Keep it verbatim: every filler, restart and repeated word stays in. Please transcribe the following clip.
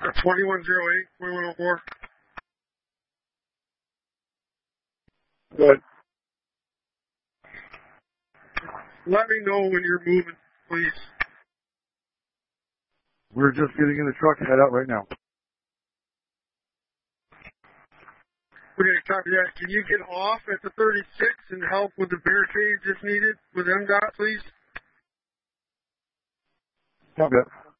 twenty-one oh eight, twenty-one oh four. Good. Let me know when you're moving, please. We're just getting in the truck and head out right now. Okay, copy that. Can you get off at the thirty-six and help with the barricades if needed with M DOT, please? Copy that.